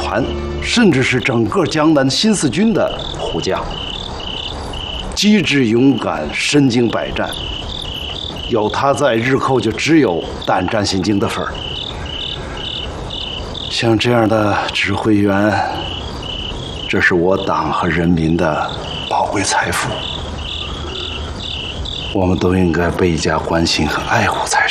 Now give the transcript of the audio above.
团，甚至是整个江南新四军的虎将，机智勇敢，身经百战。有他在，日寇就只有胆战心惊的份儿。像这样的指挥员，这是我党和人民的宝贵财富，我们都应该倍加关心和爱护才是。